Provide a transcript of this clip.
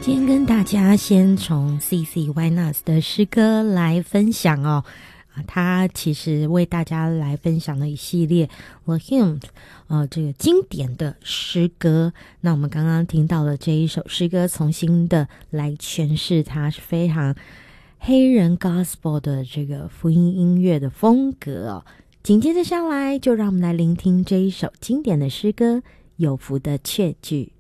今天跟大家先从 CC Winans 的诗歌来分享哦。他其实为大家来分享了一系列 The Hymns 这个经典的诗歌。那我们刚刚听到了这一首诗歌，重新的来诠释它，是非常黑人 Gospel 的这个福音音乐的风格哦。紧接着下来，就让我们来聆听这一首经典的诗歌《有福的确据》。